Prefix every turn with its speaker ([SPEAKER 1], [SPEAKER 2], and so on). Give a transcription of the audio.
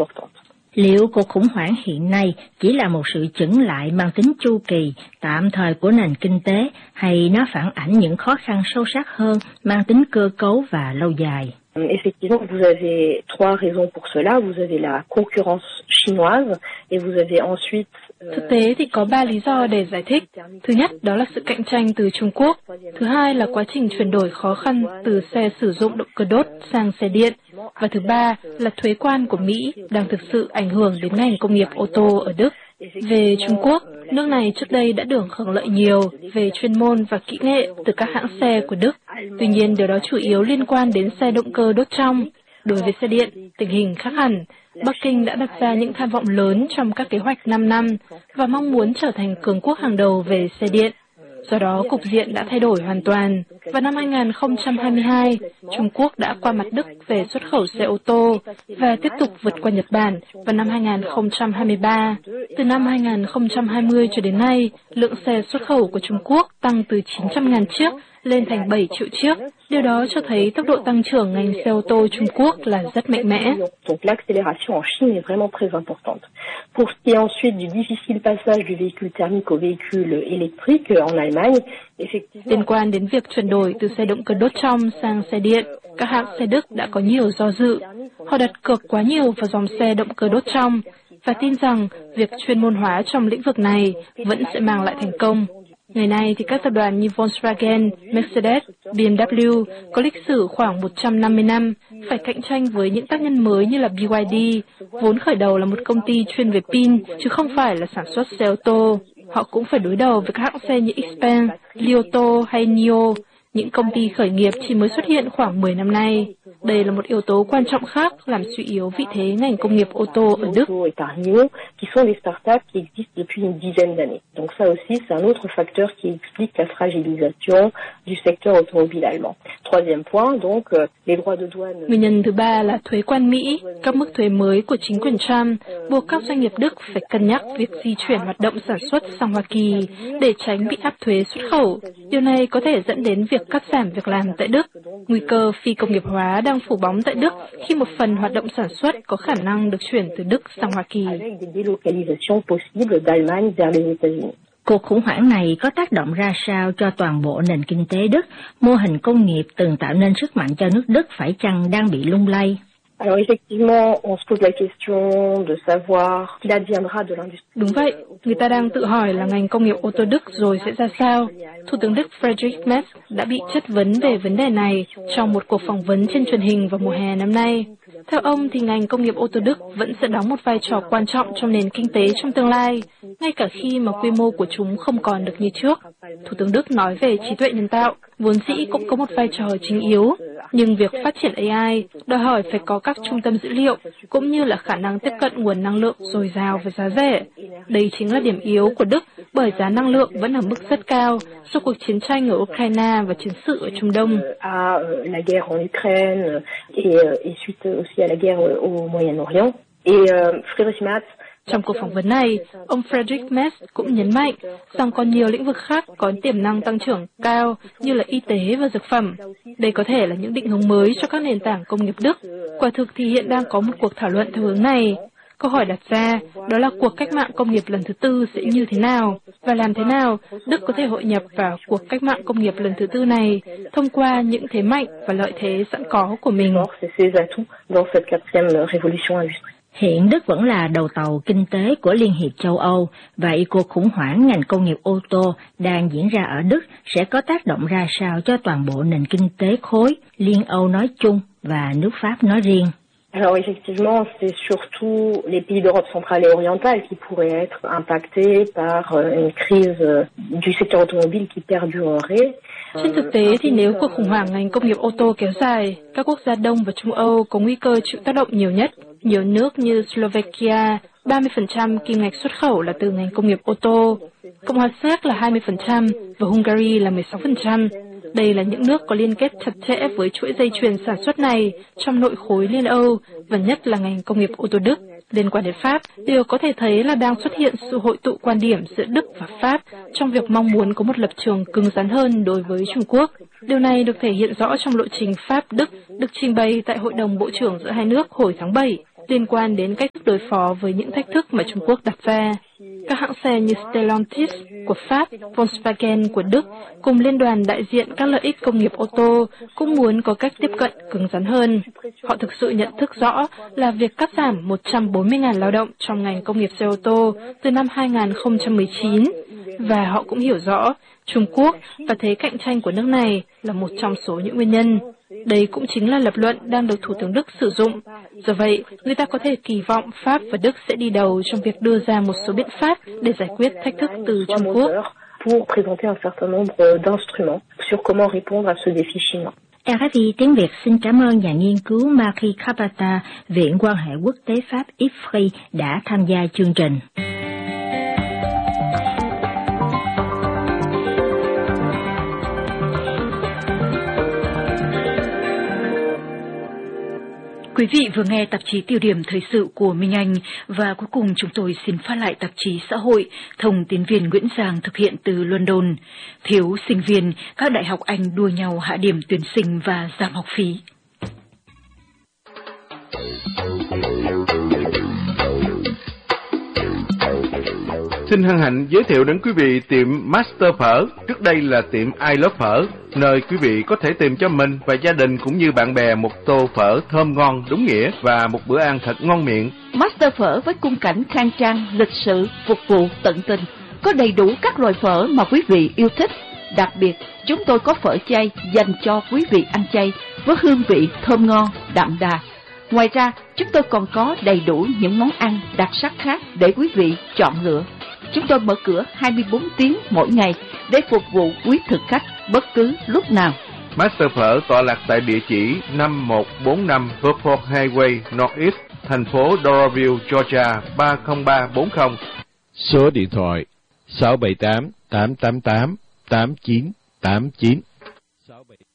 [SPEAKER 1] importante.
[SPEAKER 2] Liệu cuộc khủng hoảng hiện nay chỉ là một sự chững lại mang tính chu kỳ, tạm thời của nền kinh tế, hay nó phản ảnh những khó khăn sâu sắc hơn, mang tính cơ cấu và lâu dài?
[SPEAKER 1] Effectivement, vous avez trois raisons pour cela. Vous avez la concurrence chinoise et vous avez ensuite.
[SPEAKER 3] Thực tế thì có 3 lý do để giải thích. Thứ nhất, đó là sự cạnh tranh từ Trung Quốc. Thứ hai là quá trình chuyển đổi khó khăn từ xe sử dụng động cơ đốt sang xe điện. Và thứ ba là thuế quan của Mỹ đang thực sự ảnh hưởng đến ngành công nghiệp ô tô ở Đức. Về Trung Quốc, nước này trước đây đã được hưởng lợi nhiều về chuyên môn và kỹ nghệ từ các hãng xe của Đức. Tuy nhiên, điều đó chủ yếu liên quan đến xe động cơ đốt trong. Đối với xe điện, tình hình khác hẳn. Bắc Kinh đã đặt ra những tham vọng lớn trong các kế hoạch 5 năm và mong muốn trở thành cường quốc hàng đầu về xe điện. Do đó, cục diện đã thay đổi hoàn toàn. Vào năm 2022, Trung Quốc đã qua mặt Đức về xuất khẩu xe ô tô và tiếp tục vượt qua Nhật Bản vào năm 2023. Từ năm 2020 cho đến nay, lượng xe xuất khẩu của Trung Quốc tăng từ 900.000 chiếc lên thành 7 triệu chiếc. Điều đó cho thấy tốc độ tăng trưởng ngành xe ô tô Trung Quốc là rất mạnh mẽ.
[SPEAKER 1] Donc l'accélération en Chine est vraiment très importante. Pour ce qui est ensuite du difficile passage du véhicule thermique au véhicule électrique en Allemagne, effectivement.
[SPEAKER 3] Liên quan đến việc chuyển đổi từ xe động cơ đốt trong sang xe điện, các hãng xe Đức đã có nhiều do dự. Họ đặt cược quá nhiều vào dòng xe động cơ đốt trong và tin rằng việc chuyên môn hóa trong lĩnh vực này vẫn sẽ mang lại thành công. Ngày nay thì các tập đoàn như Volkswagen, Mercedes, BMW có lịch sử khoảng 150 năm, phải cạnh tranh với những tác nhân mới như là BYD, vốn khởi đầu là một công ty chuyên về pin, chứ không phải là sản xuất xe ô tô. Họ cũng phải đối đầu với các hãng xe như Xpeng, Li Auto hay NIO, những công ty khởi nghiệp chỉ mới xuất hiện khoảng 10 năm nay. Đây là một yếu tố quan trọng khác làm suy yếu vị thế ngành công nghiệp ô tô ở Đức.
[SPEAKER 1] Qui sont des startups qui existent depuis une dizaine d'années. Donc ça aussi, c'est un autre facteur qui explique la fragilisation du secteur automobile allemand. Troisième point, donc les droits de douane.
[SPEAKER 3] Nguyên nhân thứ ba là thuế quan Mỹ. Các mức thuế mới của chính quyền Trump buộc các doanh nghiệp Đức phải cân nhắc việc di chuyển hoạt động sản xuất sang Hoa Kỳ để tránh bị áp thuế xuất khẩu. Điều này có thể dẫn đến việc cắt giảm việc làm tại Đức. Nguy cơ phi công nghiệp hóa đang phủ bóng tại Đức khi một phần hoạt động sản xuất có khả năng được chuyển từ Đức sang Hoa Kỳ.
[SPEAKER 2] Cuộc khủng hoảng này có tác động ra sao cho toàn bộ nền kinh tế Đức? Mô hình công nghiệp từng tạo nên sức mạnh cho nước Đức phải chăng đang bị lung lay?
[SPEAKER 1] Alors effectivement, on se pose la question de savoir qu'il adviendra de l'industrie.
[SPEAKER 3] Đúng vậy, người ta đang tự hỏi là ngành công nghiệp ô tô Đức rồi sẽ ra sao. Thủ tướng Đức Friedrich Merz đã bị chất vấn về vấn đề này trong một cuộc phỏng vấn trên truyền hình vào mùa hè năm nay. Theo ông thì ngành công nghiệp ô tô Đức vẫn sẽ đóng một vai trò quan trọng trong nền kinh tế trong tương lai, ngay cả khi mà quy mô của chúng không còn được như trước. Thủ tướng Đức nói về trí tuệ nhân tạo, vốn dĩ cũng có một vai trò chính yếu, nhưng việc phát triển AI đòi hỏi phải có các trung tâm dữ liệu, cũng như là khả năng tiếp cận nguồn năng lượng dồi dào và giá rẻ. Đây chính là điểm yếu của Đức, bởi giá năng lượng vẫn ở mức rất cao sau cuộc chiến tranh ở Ukraine và chiến sự ở Trung Đông.
[SPEAKER 1] La guerre en Ukraine et suite aussi à la guerre au Moyen-Orient. Et Friedrich Merz.
[SPEAKER 3] Trong cuộc phỏng vấn này, ông Friedrich Merz cũng nhấn mạnh rằng còn nhiều lĩnh vực khác có tiềm năng tăng trưởng cao như là y tế và dược phẩm. Đây có thể là những định hướng mới cho các nền tảng công nghiệp Đức. Quả thực thì hiện đang có một cuộc thảo luận theo hướng này. Câu hỏi đặt ra đó là cuộc cách mạng công nghiệp lần thứ tư sẽ như thế nào và làm thế nào Đức có thể hội nhập vào cuộc cách mạng công nghiệp lần thứ tư này thông qua những thế mạnh và lợi thế sẵn có của mình.
[SPEAKER 2] Hiện Đức vẫn là đầu tàu kinh tế của Liên hiệp châu Âu, vậy cuộc khủng hoảng ngành công nghiệp ô tô đang diễn ra ở Đức sẽ có tác động ra sao cho toàn bộ nền kinh tế khối Liên Âu nói chung và nước Pháp nói riêng?
[SPEAKER 1] Alors effectivement, c'est surtout les pays d'Europe centrale et orientale qui pourraient être impactés par une crise du secteur automobile qui perdurerait.
[SPEAKER 3] Trên thực tế thì nếu cuộc khủng hoảng ngành công nghiệp ô tô kéo dài, các quốc gia Đông và Trung Âu có nguy cơ chịu tác động nhiều nhất. Nhiều nước như Slovakia, 30% kim ngạch xuất khẩu là từ ngành công nghiệp ô tô, Cộng hòa Séc là 20% và Hungary là 16%. Đây là những nước có liên kết chặt chẽ với chuỗi dây chuyền sản xuất này trong nội khối Liên Âu và nhất là ngành công nghiệp ô tô Đức. Liên quan đến Pháp, điều có thể thấy là đang xuất hiện sự hội tụ quan điểm giữa Đức và Pháp trong việc mong muốn có một lập trường cứng rắn hơn đối với Trung Quốc. Điều này được thể hiện rõ trong lộ trình Pháp-Đức được trình bày tại Hội đồng Bộ trưởng giữa hai nước hồi tháng 7. liên quan đến cách thức đối phó với những thách thức mà Trung Quốc đặt ra. Các hãng xe như Stellantis của Pháp, Volkswagen của Đức cùng Liên đoàn đại diện các lợi ích công nghiệp ô tô cũng muốn có cách tiếp cận cứng rắn hơn. Họ thực sự nhận thức rõ là việc cắt giảm 140.000 lao động trong ngành công nghiệp xe ô tô từ năm 2019, và họ cũng hiểu rõ Trung Quốc và thế cạnh tranh của nước này là một trong số những nguyên nhân. Đây cũng chính là lập luận đang được Thủ tướng Đức sử dụng. Do vậy, người ta có thể kỳ vọng Pháp và Đức sẽ đi đầu trong việc đưa ra một số biện pháp để giải quyết thách thức từ Trung Quốc.
[SPEAKER 2] RFI tiếng Việt xin cảm ơn nhà nghiên cứu Marie Capata, Viện quan hệ quốc tế Pháp IFRI đã tham gia chương trình.
[SPEAKER 4] Quý vị vừa nghe tạp chí Tiêu điểm thời sự của Minh Anh, và cuối cùng chúng tôi xin phát lại tạp chí xã hội, thông tín viên Nguyễn Giang thực hiện từ London. Thiếu sinh viên, các đại học Anh đua nhau hạ điểm tuyển sinh và giảm học phí.
[SPEAKER 5] Xin hân hạnh giới thiệu đến quý vị tiệm Master Phở, trước đây là tiệm I Love Phở, nơi quý vị có thể tìm cho mình và gia đình cũng như bạn bè một tô phở thơm ngon đúng nghĩa và một bữa ăn thật ngon miệng.
[SPEAKER 6] Master Phở với khung cảnh khang trang, lịch sự, phục vụ tận tình, có đầy đủ các loại phở mà quý vị yêu thích. Đặc biệt, chúng tôi có phở chay dành cho quý vị ăn chay với hương vị thơm ngon, đậm đà. Ngoài ra, chúng tôi còn có đầy đủ những món ăn đặc sắc khác để quý vị chọn lựa. Chúng tôi mở cửa 24 tiếng mỗi ngày để phục vụ quý thực khách bất cứ lúc nào.
[SPEAKER 5] Master Phở tọa lạc tại địa chỉ 5145 Beaufort Highway Northeast, thành phố Doraville, Georgia 30340.
[SPEAKER 7] Số điện thoại 678 888 8989.